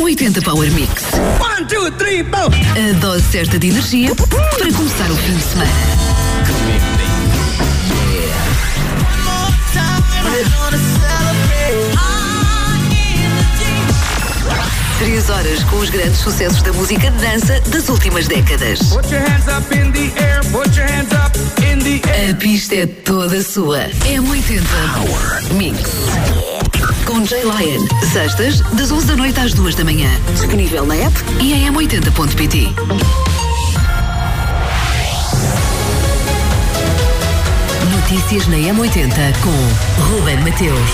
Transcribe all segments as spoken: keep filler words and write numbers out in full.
M oitenta Power Mix. One, two, three, four. A dose certa de energia para começar o fim de semana. Três horas com os grandes sucessos da música de dança das últimas décadas. Put your hands up in the air, put your hands up in the air. A pista é toda sua. M oitenta Power Mix. Com Jay Lion, sextas, das onze da noite às duas da manhã. Disponível na app e em m oitenta ponto pt. Notícias na M oitenta com Ruben Mateus.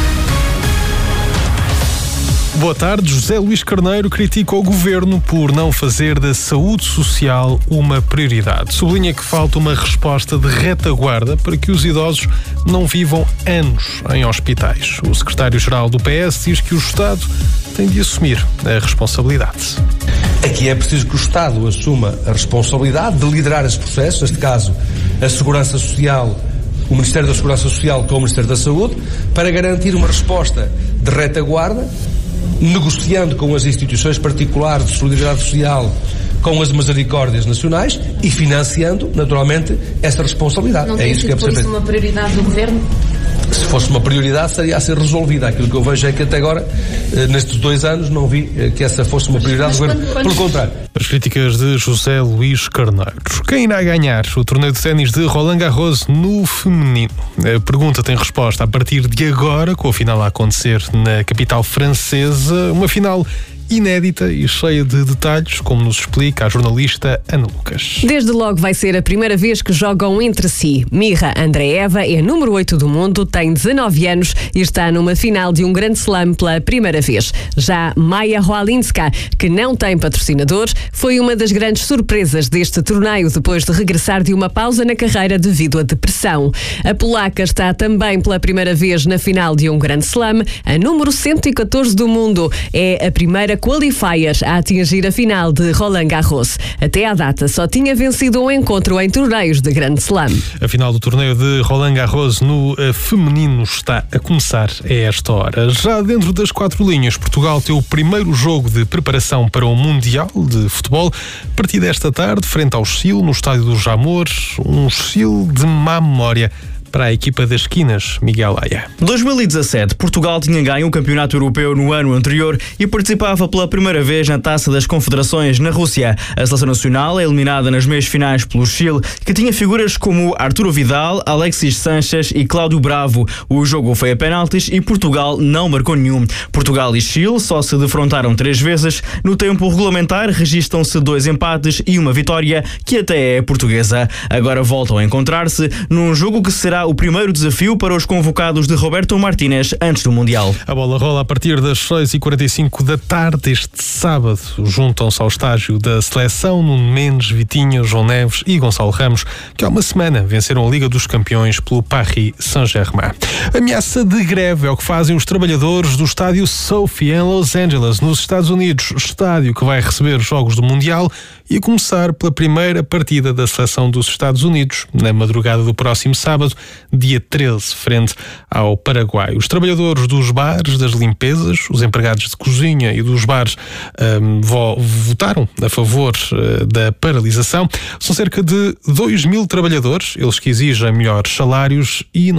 Boa tarde. José Luís Carneiro critica o governo por não fazer da saúde social uma prioridade. Sublinha que falta uma resposta de retaguarda para que os idosos não vivam anos em hospitais. O secretário-geral do P S diz que o Estado tem de assumir a responsabilidade. Aqui é preciso que o Estado assuma a responsabilidade de liderar esse processo, neste caso a Segurança Social, o Ministério da Segurança Social com o Ministério da Saúde, para garantir uma resposta de retaguarda, negociando com as instituições particulares de solidariedade social, com as misericórdias nacionais e financiando, naturalmente, essa responsabilidade. Não é tem isso sido que é por isso preciso. uma prioridade do Governo? Se fosse uma prioridade, seria a ser resolvida. Aquilo que eu vejo é que até agora, nestes dois anos, não vi que essa fosse uma prioridade do Governo. Quando, quando... Pelo contrário. As críticas de José Luís Carneiro. Quem irá ganhar o torneio de ténis de Roland Garros no feminino? A pergunta tem resposta a partir de agora, com a final a acontecer na capital francesa. Uma final inédita e cheia de detalhes, como nos explica a jornalista Ana Lucas. Desde logo vai ser a primeira vez que jogam entre si. Mirra Andreeva é número oito do mundo, tem dezanove anos e está numa final de um grande slam pela primeira vez. Já Maia Roalinska, que não tem patrocinadores, foi uma das grandes surpresas deste torneio depois de regressar de uma pausa na carreira devido à depressão. A polaca está também pela primeira vez na final de um grande slam, a número cento e catorze do mundo. É a primeira qualifier a atingir a final de Roland Garros. Até à data só tinha vencido um encontro em torneios de grande slam. A final do torneio de Roland Garros no uh, feminino está a começar a esta hora. Já dentro das quatro linhas, Portugal tem o primeiro jogo de preparação para o Mundial de Futebol. A partir desta tarde, frente ao Chile, no estádio dos Jamores, um Chile de má memória para a equipa das esquinas, Miguel Aia. dois mil e dezassete, Portugal tinha ganho o Campeonato Europeu no ano anterior e participava pela primeira vez na Taça das Confederações na Rússia. A seleção nacional é eliminada nas meias finais pelo Chile, que tinha figuras como Arturo Vidal, Alexis Sanchez e Cláudio Bravo. O jogo foi a penaltis e Portugal não marcou nenhum. Portugal e Chile só se defrontaram três vezes. No tempo regulamentar registram-se dois empates e uma vitória, que até é portuguesa. Agora voltam a encontrar-se num jogo que será o primeiro desafio para os convocados de Roberto Martínez antes do Mundial. A bola rola a partir das seis e quarenta e cinco da tarde este sábado. Juntam-se ao estágio da seleção Nuno Mendes, Vitinha, João Neves e Gonçalo Ramos, que há uma semana venceram a Liga dos Campeões pelo Paris Saint-Germain. Ameaça de greve é o que fazem os trabalhadores do estádio Sophie em Los Angeles, nos Estados Unidos, estádio que vai receber os Jogos do Mundial e a começar pela primeira partida da seleção dos Estados Unidos, na madrugada do próximo sábado, dia treze, frente ao Paraguai. Os trabalhadores dos bares, das limpezas, os empregados de cozinha e dos bares um, votaram a favor uh, da paralisação. São cerca de dois mil trabalhadores, eles que exigem melhores salários e não